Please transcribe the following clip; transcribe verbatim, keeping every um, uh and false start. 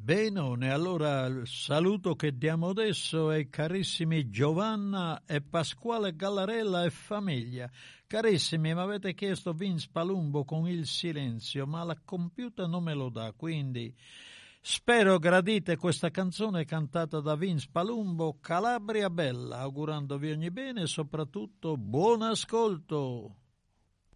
Benone, allora il saluto che diamo adesso ai carissimi Giovanna e Pasquale Gallarella e famiglia. Carissimi, mi avete chiesto Vince Palumbo con Il silenzio, ma la computer non me lo dà, quindi spero gradite questa canzone cantata da Vince Palumbo, Calabria Bella, augurandovi ogni bene e soprattutto buon ascolto.